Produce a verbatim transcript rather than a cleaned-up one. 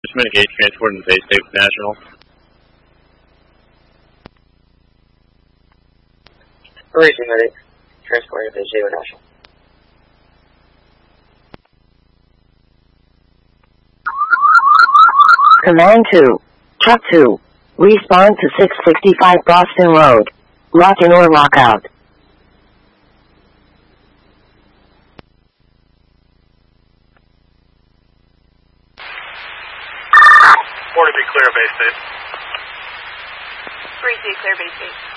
Just engage transport in the Bay State National. Racing ready. Transport in the Bay State National. Command two. Truck two. Respond to six sixty-five Boston Road. Lock in or lock out. four to be clear, Bay State. three two, clear Bay State.